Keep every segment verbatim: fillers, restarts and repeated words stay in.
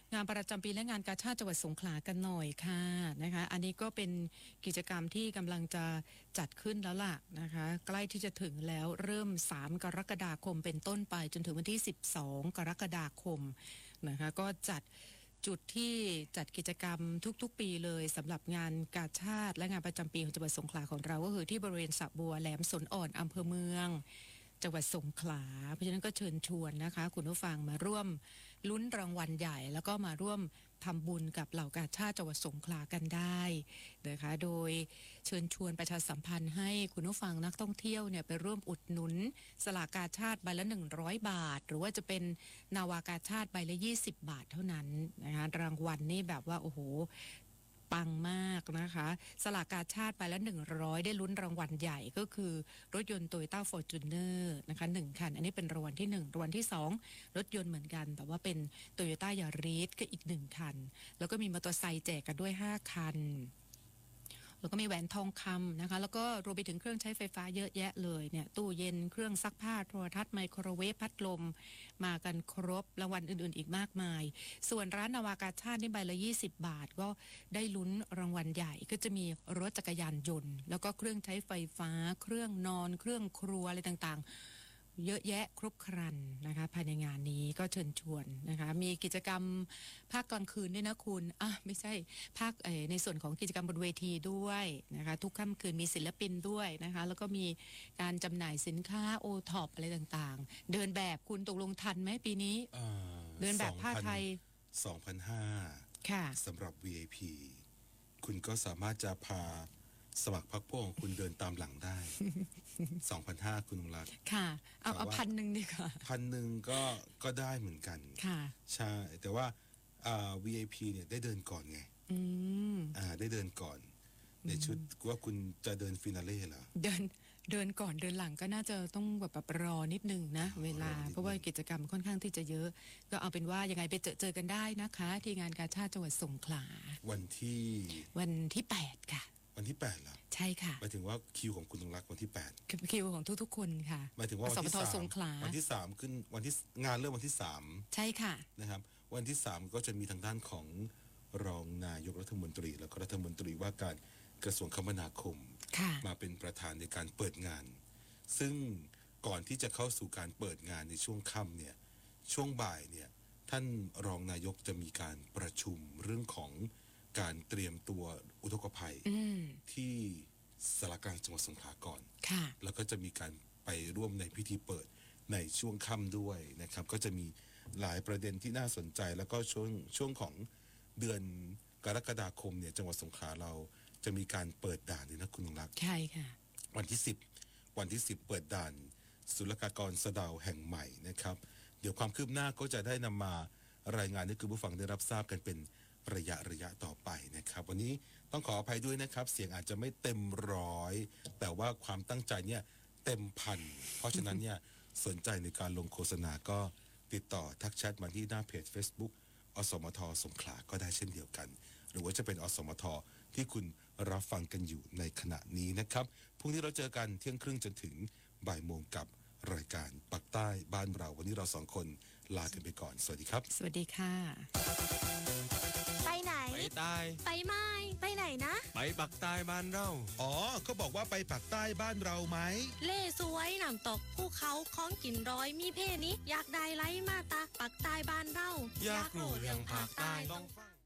งานประจำปีและงานกาชาดจังหวัดสงขลากันหน่อยค่ะนะคะอันนี้ก็เป็นกิจกรรมที่กำลังจะจัดขึ้นแล้วล่ะนะคะใกล้ที่จะถึงแล้วเริ่มสามกรกฎาคมเป็นต้นไปจนถึงวันที่สิบสองกรกฎาคมนะคะก็จัดจุดที่จัดกิจกรรมทุกๆปีเลยสำหรับงานกาชาดและงานประจำปีของจังหวัดสงขลาของเราก็คือที่บริเวณสระบัวแหลมสนอ่อนอำเภอเมืองจังหวัดสงขลาเพราะฉะนั้นก็เชิญชวนนะคะคุณผู้ฟังมาร่วมลุ้นรางวัลใหญ่แล้วก็มาร่วมทำบุญกับเหล่ากาชาดจังหวัดสงขลากันได้นะคะโดยเชิญชวนประชาสัมพันธ์ให้คุณผู้ฟังนักท่องเที่ยวเนี่ยไปร่วมอุดหนุนสลากกาชาดใบละหนึ่งร้อยบาทหรือว่าจะเป็นนาวากาชาดใบละยี่สิบบาทเท่านั้นนะคะรางวัลนี่แบบว่าโอ้โหปังมากนะคะสลากกาชาดไปแล้วหนึ่งร้อยได้ลุ้นรางวัลใหญ่ก็คือรถยนต์ Toyota Fortuner นะคะหนึ่งคันอันนี้เป็นรางวัลที่หนึ่งรางวัลที่สองรถยนต์เหมือนกันแต่ว่าเป็น Toyota Yaris ก็อีกหนึ่งคันแล้วก็มีมอเตอร์ไซค์แจกกันด้วยห้าคันแล้วก็มีแหวนทองคำนะคะแล้วก็รวมไปถึงเครื่องใช้ไฟฟ้าเยอะแยะเลยเนี่ยตู้เย็นเครื่องซักผ้าโทรทัศน์ไมโครเวฟพัดลมมากันครบรางวัลอื่นๆอีกมากมายส่วนร้านนาวากาชาดนี่ใบละยี่สิบบาทก็ได้ลุ้นรางวัลใหญ่ก็จะมีรถจักรยานยนต์แล้วก็เครื่องใช้ไฟฟ้าเครื่องนอนเครื่องครัวอะไรต่างๆเยอะแยะครบครันนะคะภายในงานนี้ก็เชิญชวนนะคะมีกิจกรรมภาคกลางคืนด้วยนะคุณอ่ะไม่ใช่ภาคในส่วนของกิจกรรมบนเวทีด้วยนะคะทุกค่ำคืนมีศิลปินด้วยนะคะแล้วก็มีการจำหน่ายสินค้าโอท็อปอะไรต่างๆเดินแบบคุณตกลงทันไหมปีนี้เดินแบบผ้าไทยสองพันห้าร้อย ค่ะสำหรับ วี ไอ พี คุณก็สามารถจะพาสมัครพรรคพวกของคุณเดินตามหลังได้ สองพันห้าร้อย คุณลุงรักค่ะเอาเอาพันหนึ่งดีกว่าพันหนึ่งก็ก็ได้เหมือนกันค่ะใช่แต่ว่าอ่า วี ไอ พี เนี่ยได้เดินก่อนไงอืมอ่าได้เดินก่อนในชุดว่าคุณจะเดินฟินาเล่เหรอเดินเดินก่อนเดินหลังก็น่าจะต้องแบบแบบรอนิดนึงนะเวลาเพราะว่ากิจกรรมค่อนข้างที่จะเยอะก็เอาเป็นว่ายังไงไปเจอเจอกันได้นะคะที่งานกาชาดจังหวัดสงขลาวันที่วันที่แปดค่ะวันที่แปดเหรอใช่ค่ะหมายถึงว่าคิวของคุณลุงรักวันที่แปดคิวของทุกๆคนค่ะหมายถึงว่าวันที่สามวันที่สามขึ้นวันที่งานเริ่มวันที่สามใช่ค่ะนะครับวันที่สามก็จะมีทางด้านของรองนายกรัฐมนตรีแล้วก็รัฐมนตรีว่าการกระทรวงคมนาคมมาเป็นประธานในการเปิดงานซึ่งก่อนที่จะเข้าสู่การเปิดงานในช่วงค่ำเนี่ยช่วงบ่ายเนี่ยท่านรองนายกจะมีการประชุมเรื่องของการเตรียมตัวอุทกภัยที่สารกลางจังหวัดสงขลาก่อนแล้วก็จะมีการไปร่วมในพิธีเปิดในช่วงค่ำด้วยนะครับก็จะมีหลายประเด็นที่น่าสนใจแล้วก็ช่วงช่วงของเดือนกรกฎาคมเนี่ยจังหวัดสงขลาเราจะมีการเปิดด่านเลยนะคุณลุงรักใช่ค่ะวันที่สิบวันที่สิบเปิดด่านศุลกากรสะเดาแห่งใหม่นะครับเดี๋ยวความคืบหน้าก็จะได้นำมารายงานให้คุณผู้ฟังได้รับทราบกันเป็นระยะระยะต่อไปนะครับวันนี้ต้องขออภัยด้วยนะครับเสียงอาจจะไม่เต็มร้อยแต่ว่าความตั้งใจเนี่ยเต็มพันเพราะฉะนั้นเนี่ยสนใจในการลงโฆษณาก็ติดต่อทักแชทมาที่หน้าเพจ Facebook อสมทสงขลาก็ได้เช่นเดียวกันหรือว่าจะเป็นอสมทที่คุณรับฟังกันอยู่ในขณะนี้นะครับพรุ่งนี้เราเจอกันเที่ยงครึ่งจนถึงบ่ายโมงกับรายการปักใต้บ้านเราวันนี้เราสองคนลากันไปก่อนสวัสดีครับสวัสดีค่ะไปไหนไปใต้ไปไม่ไปไหนนะไปปักใต้บ้านเราอ๋อเขาบอกว่าไปปักใต้บ้านเราไหมเล่สวยน้ำตกภูเขาของกินร้อยมีเพนี้อยากได้ไลมาตาปักใต้บ้านเราอยากรู้เรื่องภาคใต้ต้องฟัง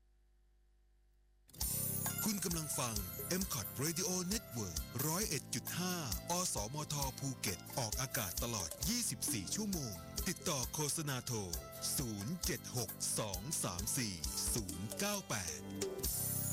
คุณกำลังฟัง เอ็ม คอท Radio Network หนึ่งศูนย์เอ็ดจุดห้า อสมทภูเก็ตออกอากาศตลอดยี่สิบสี่ชั่วโมงติดต่อโฆษณาโทรศูนย์ เจ็ด หก สอง สาม สี่ ศูนย์ เก้า แปด